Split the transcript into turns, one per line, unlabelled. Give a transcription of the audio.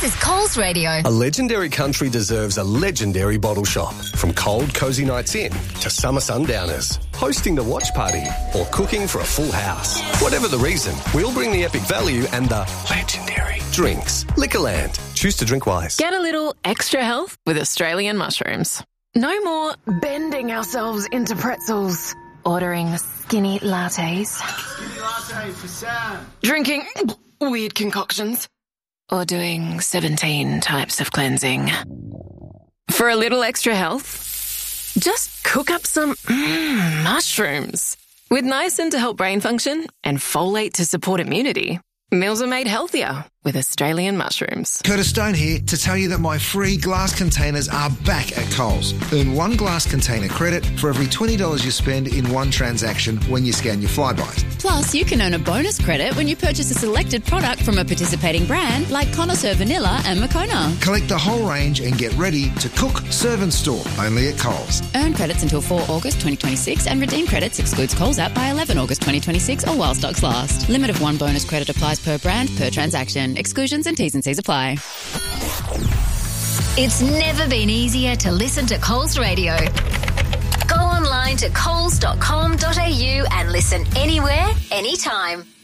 This is Coles Radio.
A legendary country deserves a legendary bottle shop. From cold, cosy nights in to summer sundowners, hosting the watch party or cooking for a full house. Whatever the reason, we'll bring the epic value and the legendary drinks. Liquorland. Choose to drink wise.
Get a little extra health with Australian mushrooms. No more bending ourselves into pretzels, ordering skinny lattes,
Skinny latte for Sam.
drinking weird concoctions, or doing 17 types of cleansing. For a little extra health, just cook up some mushrooms. With niacin to help brain function and folate to support immunity, meals are made healthier with Australian mushrooms.
Curtis Stone here to tell you that my free glass containers are back at Coles. Earn one glass container credit for every $20 you spend in one transaction when you scan your Flybys.
Plus, you can earn a bonus credit when you purchase a selected product from a participating brand like Connoisseur Vanilla and Moccona.
Collect the whole range and get ready to cook, serve and store only at Coles.
Earn credits until 4 August 2026 and redeem credits excludes Coles app by 11 August 2026 or while stocks last. Limit of one bonus credit applies per brand, per transaction. Exclusions and T's and C's apply.
It's never been easier to listen to Coles Radio. Go online to coles.com.au and listen anywhere, anytime.